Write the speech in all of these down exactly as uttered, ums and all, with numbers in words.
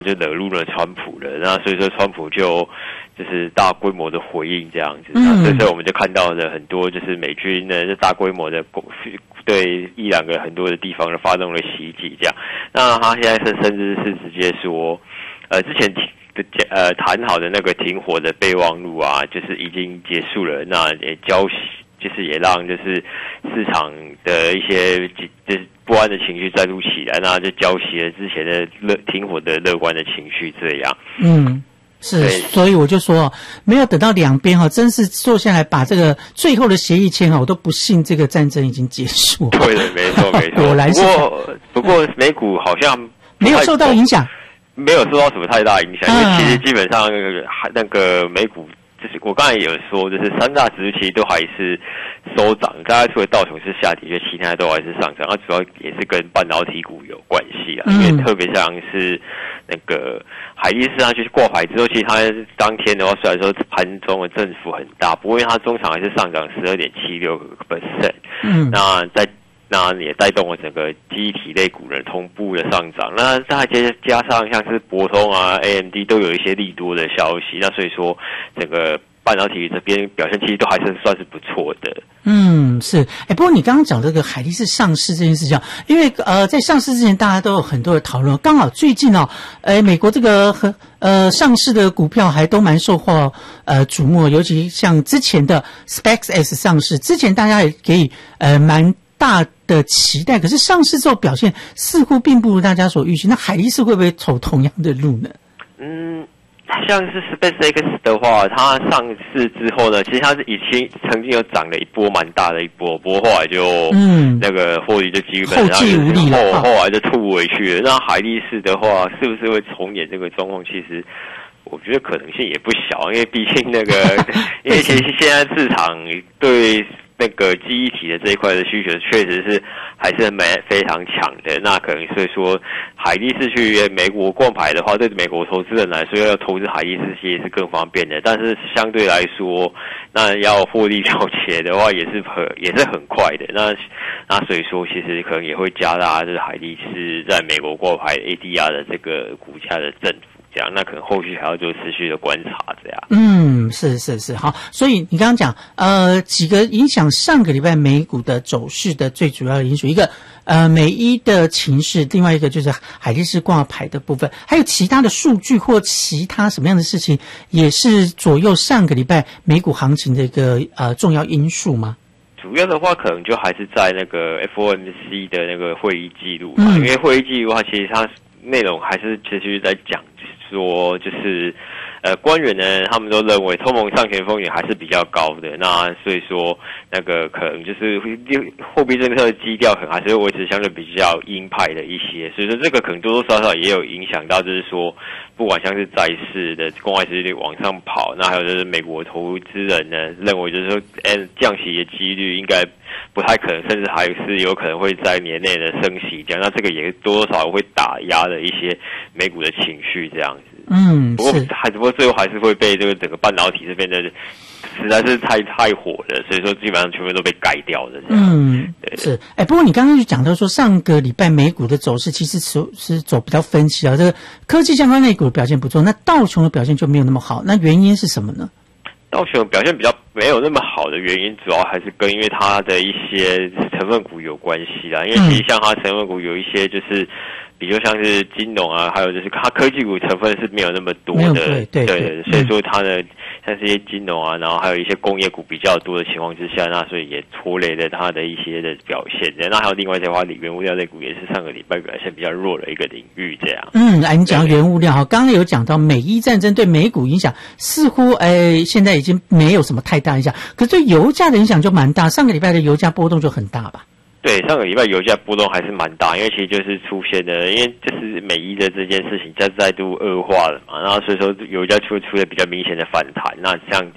就惹怒了川普了，那所以说川普就就是大规模的回应这样子，那所以说我们就看到了很多就是美军呢就大规模的对伊朗的很多的地方呢发动了袭击这样，那他现在是甚至是直接说，呃之前呃谈好的那个停火的备忘录啊，就是已经结束了，那也交就是也让就是市场的一些就是不安的情绪再度起来，那就浇熄了之前的乐停火的乐观的情绪，这样。 嗯，是，所以我就说，没有等到两边哈，真是坐下来把这个最后的协议签好，我都不信这个战争已经结束。 对的，没错没错。 果然是。 不过不过美股好像没有受到影响， 没有受到什么太大影响，因为其实基本上那个美股。就是我刚才也有说，就是三大指数其实都还是收涨，大概除了道琼斯下跌，就其他都还是上涨。它主要也是跟半导体股有关系啊，因为特别像是那个海力士，它去挂牌之后，其实它当天的话，虽然说盘中的振幅很大，不过因为它中场还是上涨十二点七六个 percent。嗯，那在那也带动了整个记忆体类股的同步的上涨，那再加上像是博通啊、A M D 都有一些利多的消息，那所以说整个半导体这边表现其实都还是算是不错的。 嗯，是。哎，不过你刚刚讲这个海力士上市这件事情，因为呃在上市之前大家都有很多的讨论，刚好最近哦，呃美国这个呃上市的股票还都蛮受获呃瞩目，尤其像之前的 SpaceX 上市，之前大家也可以呃蛮大的期待，可是上市之后表现似乎并不如大家所预期。那海力士会不会走同样的路呢？嗯， 像是 SpaceX 的话，它上市之后呢，其实它是以前曾经有涨了一波蛮大的一波，不过后来就嗯那个获利就基本上后继无力了， 后后来就吐回去了。那海力士的话，是不是会重演这个状况？其实我觉得可能性也不小，因为毕竟那个，因为其实现在市场对那个记忆体的这一块的需求确实是还是蛮非常强的，那可能所以说海力士去美国挂牌的话，对美国投资人来说要投资海力士其实是更方便的，但是相对来说，那要获利了结的话也是很也是很快的，那那所以说其实可能也会加大就是海力士在美国挂牌 A D R 的这个股价的振幅。这样，那可能后续还要做持续的观察，这样。 嗯，是是是，好。所以你刚刚讲，呃，几个影响上个礼拜美股的走势的最主要的因素，一个呃美伊的情势，另外一个就是海力士挂牌的部分，还有其他的数据或其他什么样的事情，也是左右上个礼拜美股行情的一个呃重要因素吗？ 主要的话，可能就还是在那个 F O M C 的那个会议记录嘛、嗯，因为会议记录的话，其实它内容还是持续在讲。说就是，呃，官员呢，他们都认为通膨上行风险还是比较高的，那所以说那个可能就是货币政策的基调可能还是会维持相对比较鹰派的一些，所以说这个可能多多少少也有影响到，就是说不管像是债市的公开殖利率往上跑，那还有就是美国投资人呢认为就是说，哎，降息的几率应该不太可能，甚至还是有可能会在年内的升息这样，那这个也多多少少会打压了一些美股的情绪这样子。 嗯， 不过还不过最后还是会被这个整个半导体这边的实在是太太火了，所以说基本上全部都被盖掉了这样。 嗯，对是。哎，不过你刚刚就讲到说，上个礼拜美股的走势其实是是走比较分歧啊，这个科技相关类股的表现不错，那道琼的表现就没有那么好，那原因是什么呢？ 道琼表现比较没有那么好的原因，主要还是跟因为它的一些成分股有关系啦。因为其实像它成分股有一些就是比较像是金融啊，还有就是它科技股成分是没有那么多的， 对对 对, 对，所以说它的像这些金融啊，然后还有一些工业股比较多的情况之下，那所以也拖累了它的一些的表现。那还有另外一些话，原物料类股也是上个礼拜表现比较弱的一个领域，这样。 嗯，来你讲原物料哈，刚刚有讲到美伊战争对美股影响，似乎哎现在已经没有什么太大影响，可是对油价的影响就蛮大，上个礼拜的油价波动就很大吧？ 对，上个礼拜油价波动还是蛮大，因为其实就是出现了，因为就是美伊的这件事情再再度恶化了嘛，然后所以说油价出出了比较明显的反弹。那像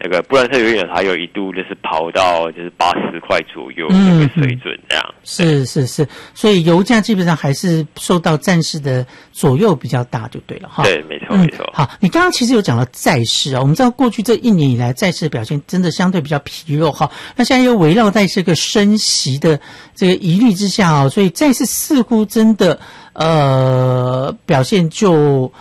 那个布兰特原油它有一度就是跑到就是八十块左右那个水准这样。 嗯、是是是，所以油价基本上还是受到战事的左右比较大，就对了哈。 对，没错没错、 嗯。好，你刚刚其实有讲到债市啊，我们知道过去这一年以来债市的表现真的相对比较疲弱哈，那现在又围绕在这个升息的这个疑虑之下啊，所以债市似乎真的呃表现就